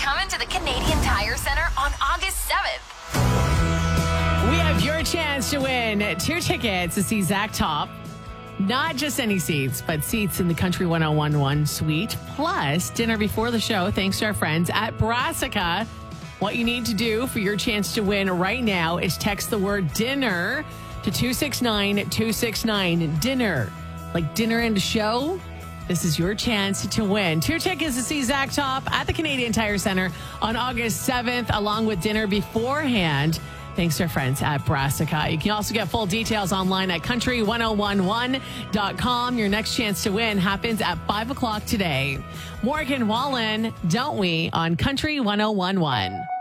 coming to the Canadian Tire Center on August 7th. We have your chance to win 2 tickets to see Zach Top. Not just any seats, but seats in the Country 1011 suite, plus dinner before the show, thanks to our friends at Brassica. What you need to do for your chance to win right now is text the word dinner to 269-269. Dinner. Like dinner and a show? This is your chance to win. 2 tickets to see Zach Top at the Canadian Tire Center on August 7th, along with dinner beforehand. Thanks to our friends at Brassica. You can also get full details online at country1011.com. Your next chance to win happens at 5 o'clock today. Morgan Wallen, Don't We, on Country 1011.